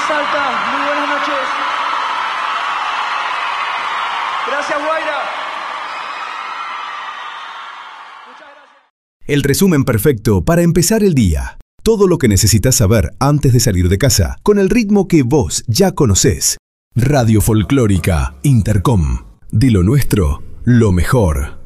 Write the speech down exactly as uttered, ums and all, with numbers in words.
Salta, muy buenas noches. Gracias, Guaira. Muchas gracias. El resumen perfecto para empezar el día. Todo lo que necesitas saber antes de salir de casa, con el ritmo que vos ya conocés. Radio Folclórica Intercom. De lo nuestro, lo mejor.